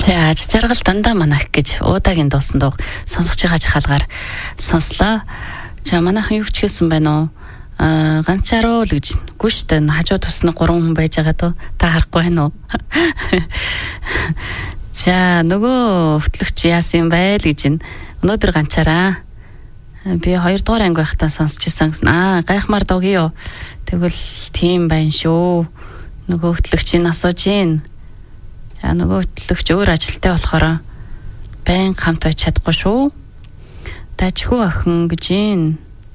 За жаргал дандаа манайх гэж уудагийн дуусан дуу сонсож байгаа жахалгаар сонслоо. За манайхан юу ч хэлсэн байна уу? Ганцаараа л гэж гүштэй хажуу туснаа 3 хүн байж байгаа дөө та харахгүй байна уу? За нөгөө хөтлөгч яасан юм бэ л гэж өнөөдөр ганцаараа би 2 дугаар анги байхдаа сонсчихсан. Гайхмаар дуугий юу? Тэгвэл тийм байна шүү. Нөгөө хөтлөгчийн асууж гин. За нөгөө хөтлөгч өөр ажилтай болохоор байн хамт байж чадахгүй шүү. Дажгүй охин гэж гин.